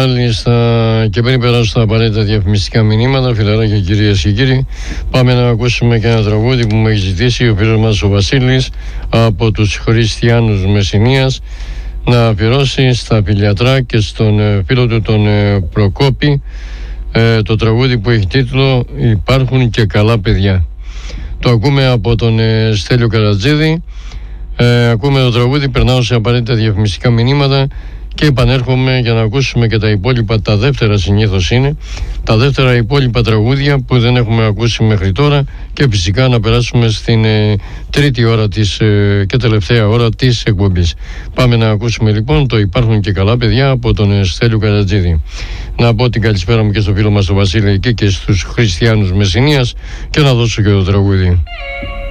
Μάλιστα, και πριν περάσω στα απαραίτητα διαφημιστικά μηνύματα, φιλαράκια, κυρίες και κύριοι, πάμε να ακούσουμε και ένα τραγούδι που μου έχει ζητήσει ο φίλος μας ο Βασίλης από τους Χριστιανούς Μεσσηνίας, να αφιερώσει στα φιλιατρά και στον φίλο του τον Προκόπη το τραγούδι που έχει τίτλο «Υπάρχουν και καλά παιδιά». Το ακούμε από τον Στέλιο Καρατζίδη. Ακούμε το τραγούδι, περνάω σε απαραίτητα διαφημιστικά μηνύματα και επανέρχομαι για να ακούσουμε και τα υπόλοιπα. Τα δεύτερα συνήθως είναι τα δεύτερα υπόλοιπα τραγούδια που δεν έχουμε ακούσει μέχρι τώρα, και φυσικά να περάσουμε στην τρίτη ώρα και τελευταία ώρα της εκπομπής. Πάμε να ακούσουμε λοιπόν το «Υπάρχουν και καλά παιδιά» από τον Στέλιο Καρατζίδη. Να πω την καλησπέρα μου και στο φίλο μας τον Βασίλη και στους Χριστιανούς Μεσσηνίας και να δώσω και το τραγούδι.